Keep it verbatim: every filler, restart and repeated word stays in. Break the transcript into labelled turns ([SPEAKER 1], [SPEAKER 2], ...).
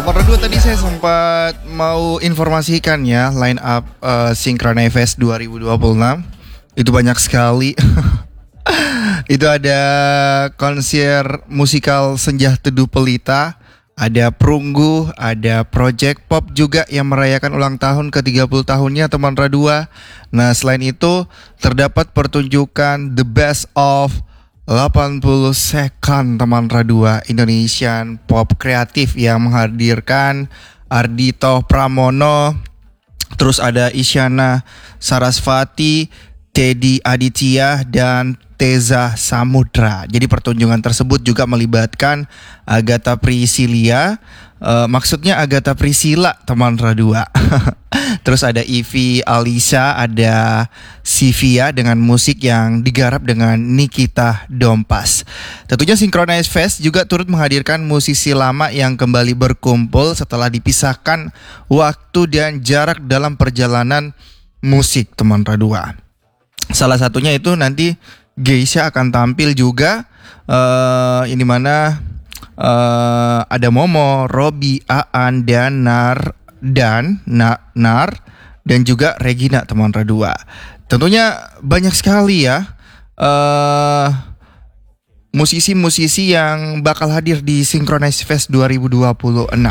[SPEAKER 1] Nomor dua tadi saya sempat mau informasikan ya line up uh, Synchronize Fest dua ribu dua puluh enam. Itu banyak sekali. Itu ada konser musikal Senja Teduh Pelita, ada Perunggu, ada Project Pop juga yang merayakan ulang tahun ke tiga puluh tahunnya teman Radua. Nah, selain itu terdapat pertunjukan The Best of delapan puluh Second teman Radua, Indonesian Pop Kreatif yang menghadirkan Ardhito Pramono, terus ada Isyana Sarasvati, Teddy Aditya, dan Teza Samudra. Jadi pertunjukan tersebut juga melibatkan Agatha Priscilia, uh, maksudnya Agatha Priscilla teman Radua. Terus ada Ivy Alisa, ada Sivia dengan musik yang digarap dengan Nikita Dompas. Tentunya Synchronize Fest juga turut menghadirkan musisi lama yang kembali berkumpul setelah dipisahkan waktu dan jarak dalam perjalanan musik teman Radua. Salah satunya itu nanti Geisha akan tampil juga, uh, ini mana uh, ada Momo, Robby, Aan, dan Nar dan Na, Nar dan juga Regina teman Radua. Tentunya banyak sekali ya uh, musisi-musisi yang bakal hadir di Synchronize Fest dua ribu dua puluh enam.